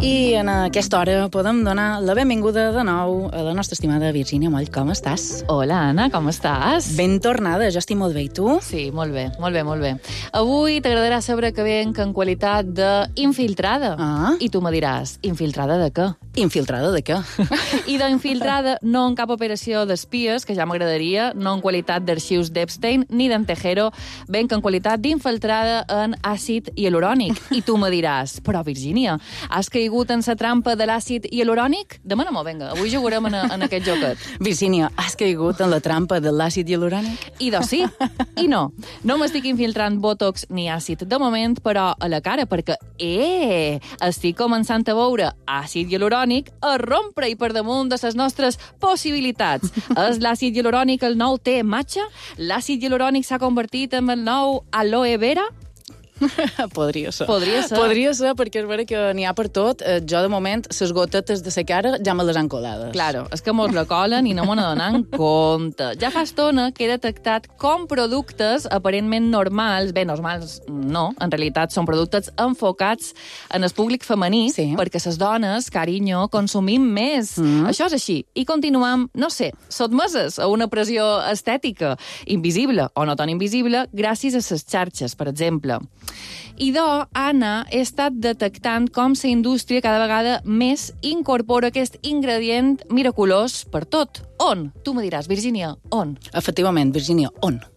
I en aquesta hora podem donar la benvinguda de nou a la nostra estimada Virgínia Moll. Com estàs? Hola, Anna, com estàs? Ben tornada, jo estic molt bé. I tu? Sí, molt bé, molt bé, molt bé. Avui t'agradarà saber que venc en qualitat d'infiltrada. Ah. I tu me diràs, infiltrada de què? Infiltrada de què? I d'infiltrada no en cap operació d'espies, que ja m'agradaria, no en qualitat d'arxius d'Epstein ni d'en Tejero, venc en qualitat d'infiltrada en àcid hialurònic. I tu me diràs, però Virgínia, has caigut en la trampa de l'àcid hialurònic? Demana-m'ho, vinga, avui jugarem en aquest joquet. Virgínia, has caigut en la trampa de l'àcid hialurònic? I doncs sí, i no. No m'estic infiltrant botox ni àcid de moment, però a la cara, perquè, estic començant a veure àcid hialurònic a rompre i per damunt de les nostres possibilitats. És l'àcid hialurònic el nou té matxa? L'àcid hialurònic s'ha convertit en el nou aloe vera? Podria ser. Podria ser. Podria ser, perquè és vera que n'hi ha per tot. Jo, de moment, les gotetes de la cara ja me les han colades. Claro, és que mos la colen i no m'ho n'adonen compte. Ja fa estona que he detectat com productes aparentment normals, bé, normals no, en realitat són productes enfocats en el públic femení, sí, perquè les dones, carinyo, consumim més. Això és així. I continuem, no sé, sotmeses a una pressió estètica invisible o no tan invisible gràcies a les xarxes, per exemple. I Anna, he estat detectant com la indústria cada vegada més incorpora aquest ingredient miraculós per tot. On? Tu me diràs, Virgínia, on? Efectivament, Virgínia, on?